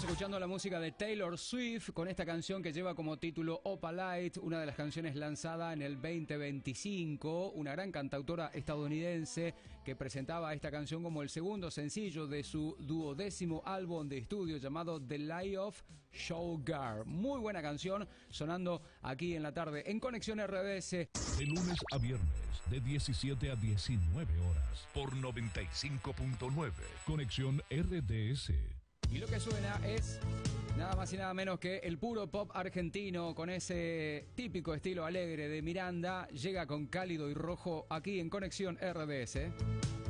escuchando la música de Taylor Swift con esta canción que lleva como título Opalite, una de las canciones lanzada en el 2025, una gran cantautora estadounidense que presentaba esta canción como el segundo sencillo de su 12º álbum de estudio llamado The Light of Sugar. Muy buena canción sonando aquí en la tarde en Conexión RDS. De lunes a viernes, de 17 a 19 horas, por 95.9, Conexión RDS. Y lo que suena es nada más y nada menos que el puro pop argentino con ese típico estilo alegre de Miranda. Llega con Cálido y Rojo aquí en Conexión RDS.